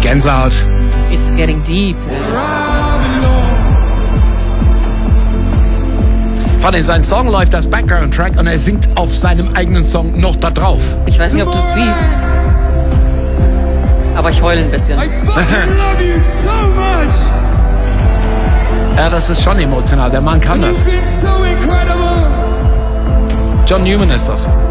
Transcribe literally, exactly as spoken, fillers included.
Gänsehaut. It's getting deep. Von in seinem Song läuft das Background-Track und er singt auf seinem eigenen Song noch da drauf. Ich weiß nicht, ob du es siehst, aber ich heule ein bisschen. Ja, das ist schon emotional. Der Mann kann das. John Newman ist das.